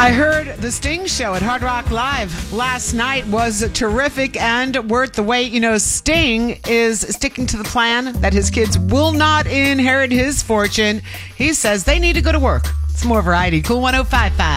I heard the Sting show at Hard Rock Live last night was terrific and worth the wait. You know, Sting is sticking to the plan that his kids will not inherit his fortune. He says they need to go to work. It's more variety. Cool 105.5.